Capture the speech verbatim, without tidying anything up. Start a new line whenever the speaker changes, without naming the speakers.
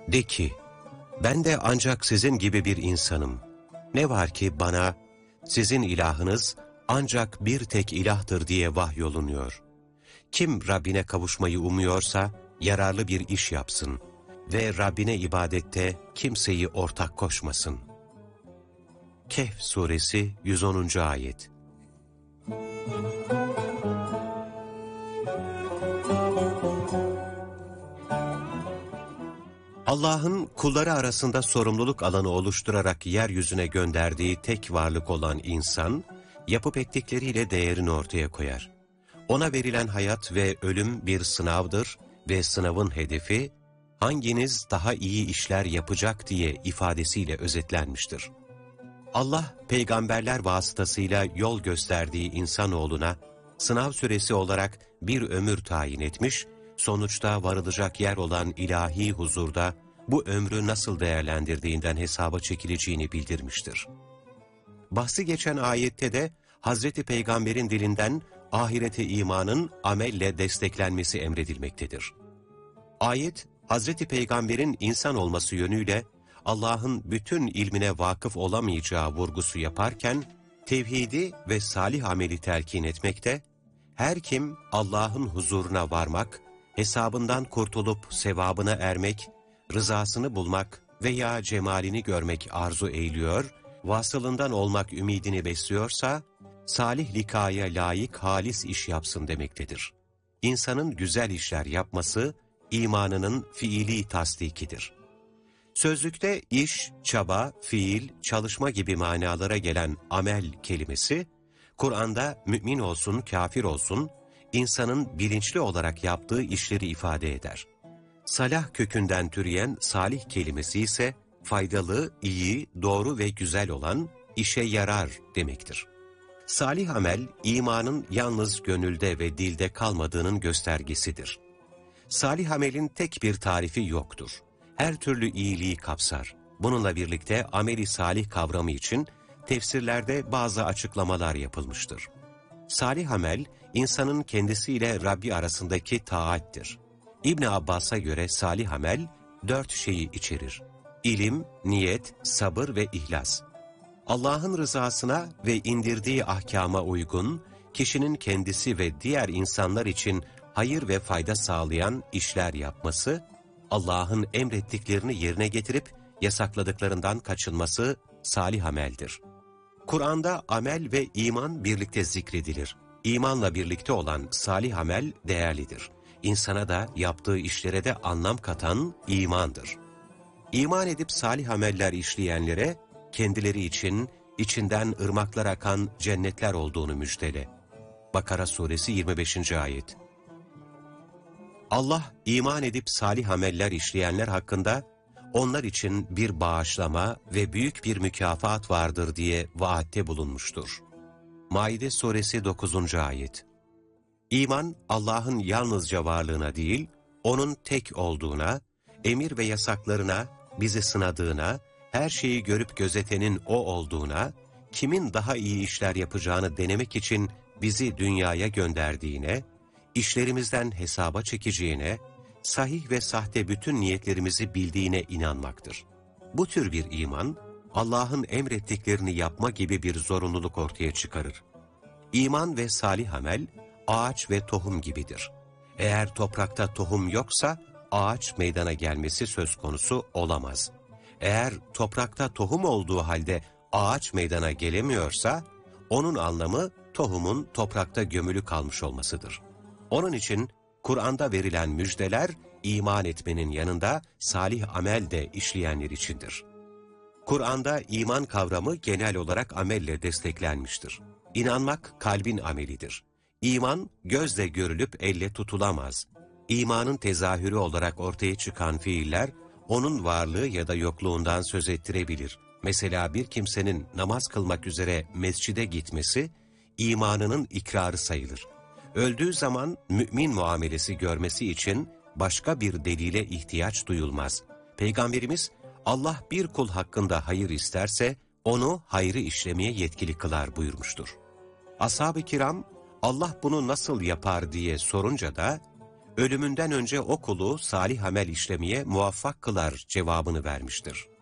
De ki, ben de ancak sizin gibi bir insanım. Ne var ki bana, sizin ilahınız ancak bir tek ilahtır diye vahyolunuyor. Kim Rabbine kavuşmayı umuyorsa, yararlı bir iş yapsın ve Rabbine ibadette kimseyi ortak koşmasın. Kehf Suresi yüz onuncu Ayet. Allah'ın kulları arasında sorumluluk alanı oluşturarak yeryüzüne gönderdiği tek varlık olan insan, yapıp ettikleriyle değerini ortaya koyar. Ona verilen hayat ve ölüm bir sınavdır ve sınavın hedefi, hanginiz daha iyi işler yapacak diye ifadesiyle özetlenmiştir. Allah, peygamberler vasıtasıyla yol gösterdiği insanoğluna, sınav süresi olarak bir ömür tayin etmiş, sonuçta varılacak yer olan ilahi huzurda bu ömrü nasıl değerlendirdiğinden hesaba çekileceğini bildirmiştir. Bahsi geçen ayette de Hazreti Peygamber'in dilinden ahirete imanın amelle desteklenmesi emredilmektedir. Ayet, Hazreti Peygamber'in insan olması yönüyle Allah'ın bütün ilmine vakıf olamayacağı vurgusu yaparken, tevhidi ve salih ameli telkin etmekte, her kim Allah'ın huzuruna varmak, hesabından kurtulup sevabına ermek, rızasını bulmak veya cemalini görmek arzu eğiliyor, vasılından olmak ümidini besliyorsa, salih likaya layık halis iş yapsın demektedir. İnsanın güzel işler yapması, imanının fiili tasdikidir. Sözlükte iş, çaba, fiil, çalışma gibi manalara gelen amel kelimesi, Kur'an'da mümin olsun, kafir olsun, insanın bilinçli olarak yaptığı işleri ifade eder. Salah kökünden türeyen salih kelimesi ise, faydalı, iyi, doğru ve güzel olan, işe yarar demektir. Salih amel, imanın yalnız gönülde ve dilde kalmadığının göstergesidir. Salih amelin tek bir tarifi yoktur. Her türlü iyiliği kapsar. Bununla birlikte ameli salih kavramı için tefsirlerde bazı açıklamalar yapılmıştır. Salih amel, insanın kendisiyle Rabbi arasındaki taattir. İbn Abbas'a göre salih amel, dört şeyi içerir. İlim, niyet, sabır ve ihlas. Allah'ın rızasına ve indirdiği ahkama uygun, kişinin kendisi ve diğer insanlar için hayır ve fayda sağlayan işler yapması, Allah'ın emrettiklerini yerine getirip yasakladıklarından kaçınması salih ameldir. Kur'an'da amel ve iman birlikte zikredilir. İmanla birlikte olan salih amel değerlidir. İnsana da yaptığı işlere de anlam katan imandır. İman edip salih ameller işleyenlere kendileri için içinden ırmaklar akan cennetler olduğunu müjdele. Bakara Suresi yirmi beşinci Ayet. Allah iman edip salih ameller işleyenler hakkında onlar için bir bağışlama ve büyük bir mükafat vardır diye vaatte bulunmuştur. Maide Suresi dokuzuncu Ayet. İman, Allah'ın yalnızca varlığına değil, O'nun tek olduğuna, emir ve yasaklarına, bizi sınadığına, her şeyi görüp gözetenin O olduğuna, kimin daha iyi işler yapacağını denemek için bizi dünyaya gönderdiğine, işlerimizden hesaba çekeceğine, sahih ve sahte bütün niyetlerimizi bildiğine inanmaktır. Bu tür bir iman, Allah'ın emrettiklerini yapma gibi bir zorunluluk ortaya çıkarır. İman ve salih amel, ağaç ve tohum gibidir. Eğer toprakta tohum yoksa, ağaç meydana gelmesi söz konusu olamaz. Eğer toprakta tohum olduğu halde ağaç meydana gelemiyorsa, onun anlamı tohumun toprakta gömülü kalmış olmasıdır. Onun için Kur'an'da verilen müjdeler, iman etmenin yanında salih amel de işleyenler içindir. Kur'an'da iman kavramı genel olarak amelle desteklenmiştir. İnanmak kalbin amelidir. İman gözle görülüp elle tutulamaz. İmanın tezahürü olarak ortaya çıkan fiiller, onun varlığı ya da yokluğundan söz ettirebilir. Mesela bir kimsenin namaz kılmak üzere mescide gitmesi, imanının ikrarı sayılır. Öldüğü zaman mümin muamelesi görmesi için başka bir delile ihtiyaç duyulmaz. Peygamberimiz, Allah bir kul hakkında hayır isterse, onu hayrı işlemeye yetkili kılar buyurmuştur. Ashab-ı kiram, Allah bunu nasıl yapar diye sorunca da, ölümünden önce o kulu salih amel işlemeye muvaffak kılar cevabını vermiştir.